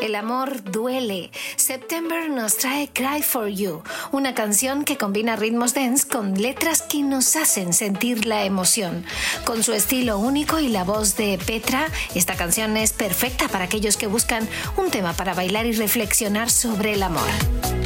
El amor duele. September nos trae Cry for You, una canción que combina ritmos dance con letras que nos hacen sentir la emoción. Con su estilo único y la voz de Petra, esta canción es perfecta para aquellos que buscan un tema para bailar y reflexionar sobre el amor.